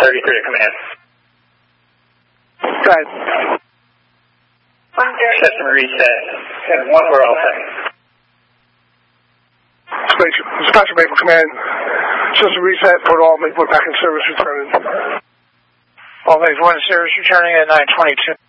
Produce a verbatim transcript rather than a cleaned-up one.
thirty-three to command. Go ahead. System reset. seven one, we're all set. Dispatcher Maple Command. System reset, put all Maple back in service, returning. All Maple one service returning at nine twenty-two.